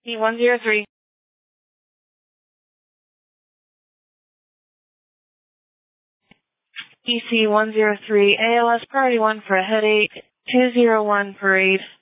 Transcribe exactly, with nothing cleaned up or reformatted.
E one zero three. E C one zero three, A L S priority one for a headache, two zero one parade.